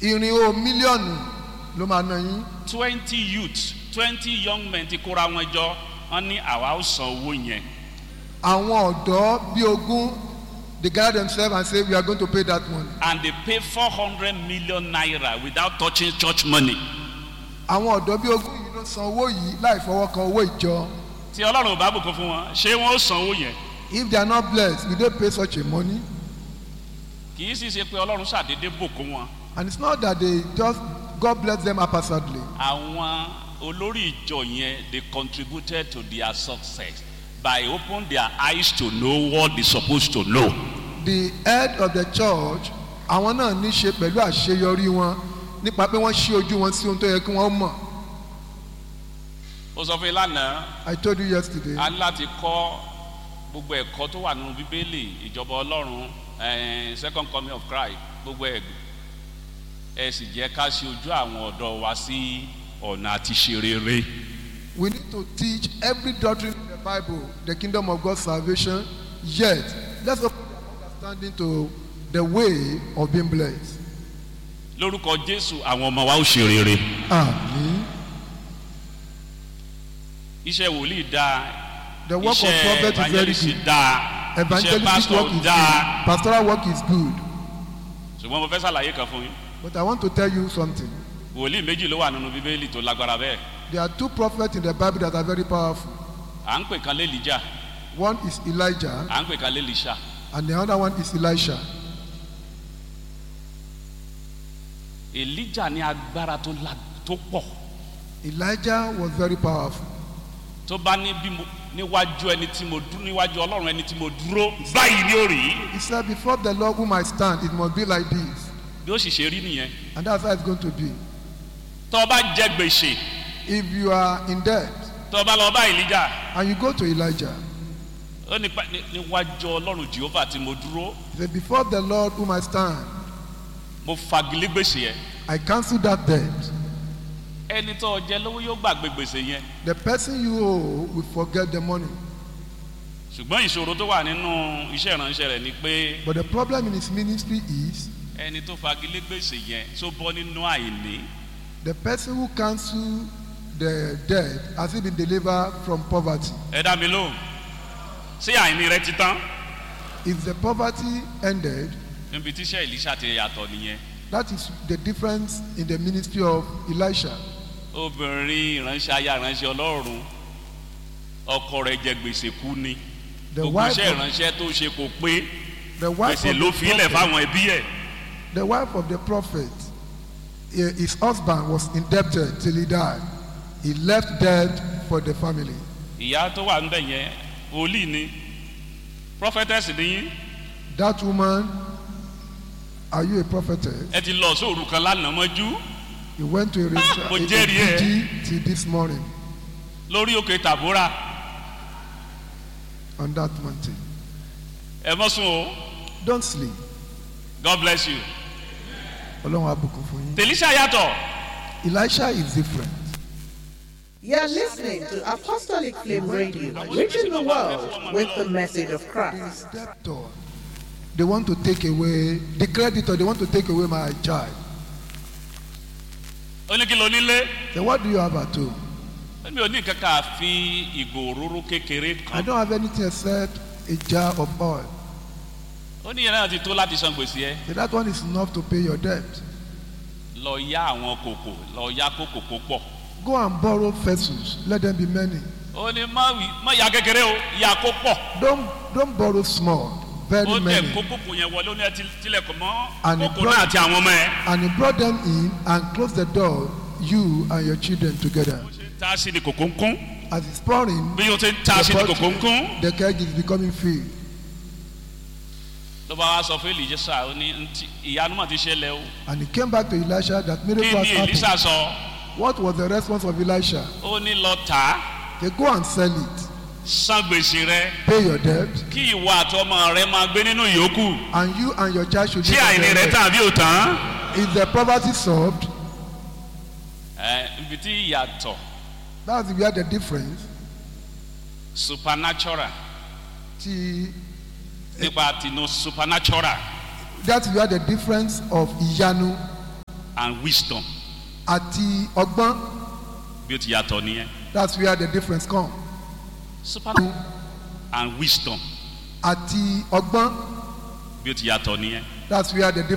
irinwó mílíọ̀nù ló máa ná yín. 20 youths 20 young men ti kóra wọn jọ wọn ní àwa ó san owó yẹn. àwọn ọ̀dọ́ bí ogún they gather themselves and say we are going to pay that money. And they pay 400 million naira without touching church money. àwọn ọ̀dọ́ bí ogún yìí ló san owó yìí láì fọwọ́ kan owó ìjọ. tí ọlọ́run ò bá bùkún fún wọn ṣé wọ́n ó san owó yẹn. if they are not blessed will they pay such a money. kì í sì ṣe pé ọlọ́run ṣàdédé bùkún wọn. and it's not that they just God bless them haphazardly. àwọn olórí ìjọ yẹn they contributed to their success by opening their eyes to know what they supposed to know. the head of the church àwọn náà ní ṣe pẹ̀lú àṣeyọrí wọn nípa pé wọ́n ṣí ojú wọn sí ohun tó yẹ kí wọ́n mọ̀. ó sọ fún ìlànà. I told you yesterday. a ní láti kọ́ gbogbo ẹ̀kọ́ tó wà nínú bíbélì ìjọba ọlọ́run second coming of Christ gbogbo ẹ sì jẹ́ ká ṣe ojú àwọn ọ̀dọ́ wa sí ọ̀nà àti ṣe rere. we need to teach every doctrine in the Bible the kingdom of God's salvation yet let's open our understanding to the way of being blessed. lórúkọ Jésù àwọn ọmọ wa ó ṣe rere. Àmín. iṣẹ́ wòlíì dáa. the work of prophet is very good. dáa. evangelistic work is good. pastoral work is good. ṣùgbọ́n mo fẹ́ ṣàlàyé kan fún yín. but I want to tell you something. wòlíì méjì ló wà nínú bíbélì tó lágbára bẹ́ẹ̀. there are two prophets in the Bible that are very powerful. à ń pè kan l'Elijah. one is Elijah. à ń pè kan l'Elisha. and the other one is Elisha. Elijah ní agbára tó pọ̀. Elijah was very powerful. tó bá ní bí mo níwájú ẹni tí mo dúró níwájú Ọlọ́run ẹni tí mo dúró báyìí ni ó rí. he said before the Lord whom I stand it must be like this. bí ó sì ṣe rí nìyẹn. and that's how it's going to be. tó o bá jẹ gbèsè. if you are in debt. tó o bá lọ bá Elijah. and you go to Elijah. ó ní níwájú Ọlọ́run Jehovah tí mo dúró. he said before the Lord whom I stand. mo fagilé gbèsè yẹn. I cancel that debt. ẹni tó jẹ lówó yóò gbàgbé gbèsè yẹn. the person you owe will forget the money. ṣùgbọ́n ìṣòro tó wà nínú iṣẹ́ ìránṣẹ́ rẹ̀ ni pé. but the problem in his ministry is. ẹni tó fagilé gbèsè yẹn tó bọ́ nínú àìní. the person who cancel the debt has he been delivered from poverty. ẹ dá mi lóhùn ṣé àìní rẹ ti tán. if the poverty ended. níbi tíṣẹ́ Elisha ti yàtọ̀ nìyẹn. that is the difference in the ministry of Elisha. obìnrin ìránṣẹ́ aya ìránṣẹ́ Ọlọ́run ọkọ rẹ̀ jẹ gbèsè kú ni. gbogbo iṣẹ́ ìránṣẹ́ tó ṣe kò pé gbèsè ló fi ilẹ̀ fáwọn ẹbí ẹ̀. the wife of the prophet his husband was indebted till he died. he left debt for the family. ìyá tó wà níbẹ̀ yẹn wòlíì ni prophetess ni yín. that woman. Are you a prophetess? ẹ ti lọ sóòrù kan lánàá mọ́jú. You went to a vigil till this morning. lórí òkè Tàbórà. on that mountain. ẹ mọ́ sùn o. don't sleep. God bless you. Ọlọ́run á bùkún fún yín. Elisha yàtọ̀. Elisha is different. You're listening to Apostolic Flame Radio, reaching the world with the message of Christ. They want to take away the credit, or they want to take away my child. ó ní kí ló nílé. So what do you have at home? mi ò ní kankan àfi ìgò òróró kékeré kan. I don't have anything except a jar of oil. ó ní ìyẹn náà ti tó láti san gbèsè ẹ. So that one is enough to pay your debt. lọ yá àwọn kòkò lọ yá kòkò pọ̀. Go and borrow vessels, let them be many. ó ní má yá kékeré o yá kó pọ̀. Don't borrow small. Very many. ó tẹ kókó yẹn wọlé ó ní ẹ tilẹ̀kùn mọ́ kókó náà àti àwọn ọmọ ẹ. and he brought them in and closed the door, you and your children together. bó ṣe ń ta sí ni kòkó ń kún. as it's pouring. bí o ṣe ń ta sí ni kòkó ń kún. the keg is becoming filled. ló bá wá sọ fún Èlíṣà ó ní ìyanu mà ti ṣẹlẹ̀ o. and he came back to Elisha that miracle has happened. kí ni Èlíṣà sọ. what was the response of Elisha? ó ní lọ tà á. they go and sell it. san gbèsè rẹ. pay your debt. kí ìwọ àtọmọ rẹ máa gbé nínú ìyókù. and you and your child should. ṣé àìní rẹ tán àbí ò tán. is the poverty solved? ibi tí ìyàtọ̀. that's where the difference. supernatural. ti. nípa tinú supernatural. that's where the difference of ìyanu and wisdom. àti ọgbọ́n. Bí ó ti yàtọ̀ nìyẹn. That's where the difference come. Supernatural and wisdom. àti ọgbọ́n. Bí ó ti yàtọ̀ nìyẹn. That's where the difference